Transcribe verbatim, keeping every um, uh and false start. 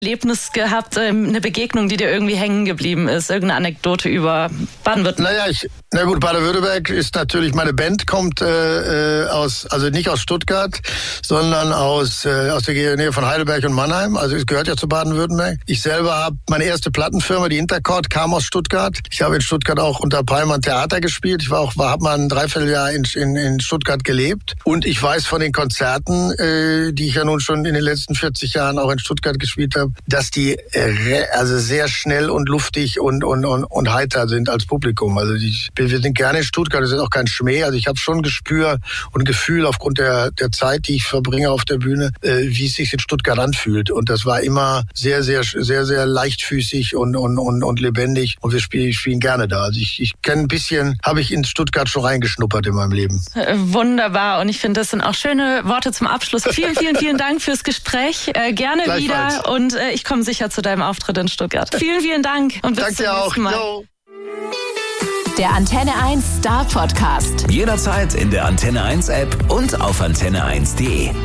Erlebnis gehabt, eine Begegnung, die dir irgendwie hängen geblieben ist, irgendeine Anekdote über Baden-Württemberg? Naja, ich, na gut, Baden-Württemberg ist natürlich, meine Band kommt äh, aus, also nicht aus Stuttgart, sondern aus äh, aus der Nähe von Heidelberg und Mannheim, also es gehört ja zu Baden-Württemberg. Ich selber habe meine erste Plattenfirma, die Intercord, kam aus Stuttgart. Ich habe in Stuttgart auch unter Peimann Theater gespielt. Ich war auch, war, habe mal ein Dreivierteljahr in, in, in Stuttgart gelebt und ich weiß von den Konzerten, äh, die ich ja nun schon in den letzten vierzig Jahren auch in Stuttgart gespielt habe, dass die äh, also sehr schnell und luftig und und und, und heiter sind als Publikum. Also die, wir sind gerne in Stuttgart, das ist auch kein Schmäh. Also ich habe schon ein Gespür und ein Gefühl aufgrund der der Zeit, die ich verbringe auf der Bühne, äh, wie es sich in Stuttgart anfühlt. Und das war immer sehr sehr sehr sehr leichtfüßig und und und, und lebendig. Und wir spielen, spielen gerne da. Also ich ich kenne ein bisschen, habe ich in Stuttgart schon reingeschnuppert in meinem Leben. Wunderbar. Und ich finde, das sind auch schöne Worte zum Abschluss. Vielen vielen vielen Dank fürs Gespräch. Äh, gerne wieder und äh, ich komme sicher zu deinem Auftritt in Stuttgart. Vielen, vielen Dank und bis Danke zum auch. nächsten Mal. Yo. Der Antenne eins Star Podcast. Jederzeit in der Antenne eins App und auf antenne eins punkt de.